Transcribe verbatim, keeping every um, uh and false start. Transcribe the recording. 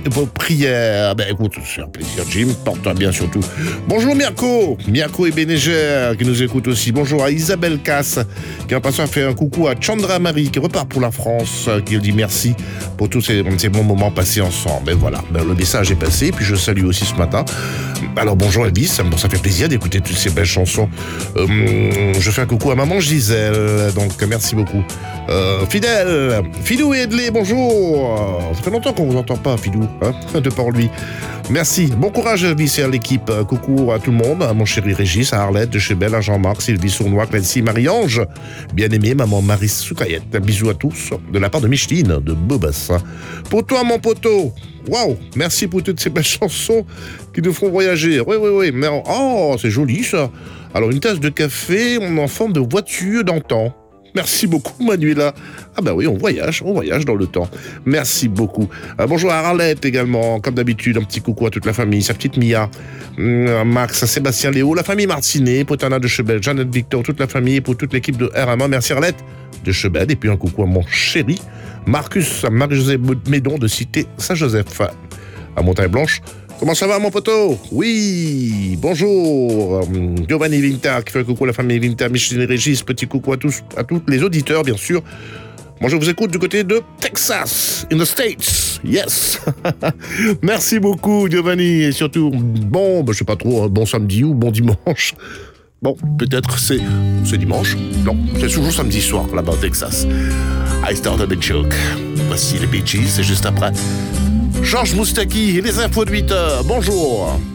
vos prières. Ben écoute, c'est un plaisir, Jim. Porte-toi bien surtout. Bonjour Mirko, Mirko et Bénégère qui nous écoutent aussi. Bonjour à Isabelle Casse qui en passant fait un coucou à Chandra Marie qui repart pour la France, qui dit merci pour tous ces, ces bons moments passés ensemble. Et voilà, ben, le message est passé. Puis je salue aussi ce matin. Alors bonjour Elvis, ça, bon, ça fait plaisir d'écouter toutes ces belles chansons. Euh, je fais un coucou à maman Gisèle, donc merci beaucoup. Euh, fidèle, Philou et Edley, bonjour. Ça fait longtemps qu'on vous entend pas, Philou, hein, de par lui. Merci, bon courage Elvis et à l'équipe. Coucou à tout le monde, à mon chéri Régis, à Arlette de chez Belle, à Jean-Marc, Sylvie Sournois, Clancy, Marie-Ange, bien-aimée, maman Marie Soukayette. Bisous à tous, de la part de Micheline, de Bobassin. Pour toi, mon poteau, waouh, merci pour toutes ces belles chansons qui nous font voyager. Oui, oui, oui, mais oh, c'est joli ça. Alors, une tasse de café en forme de voiture d'antan. Merci beaucoup, Manuela. Ah bah oui, on voyage, on voyage dans le temps. Merci beaucoup. Euh, bonjour à Arlette également, comme d'habitude, un petit coucou à toute la famille, sa petite Mia, euh, Max, Sébastien, Léo, la famille Martinet, Potana de Chebel, Jeannette Victor, toute la famille, pour toute l'équipe de R M A. Merci Arlette de Chebel, et puis un coucou à mon chéri, Marcus, Marie-Josée Médon de Cité Saint-Joseph, à Montagne-Blanche. Comment ça va, mon poteau? Oui, bonjour. Giovanni Vinta, qui fait un coucou à la famille Vinta, Micheline et Régis, petit coucou à tous, à tous les auditeurs, bien sûr. Moi, je vous écoute du côté de Texas, in the States, yes. Merci beaucoup, Giovanni, et surtout, bon, ben, je sais pas trop, bon samedi ou bon dimanche. Bon, peut-être c'est, c'est dimanche. Non, c'est toujours samedi soir, là-bas, au Texas. I started a joke. Voici les Bee Gees, c'est juste après. Georges Moustaki et les infos de huit heures. Bonjour.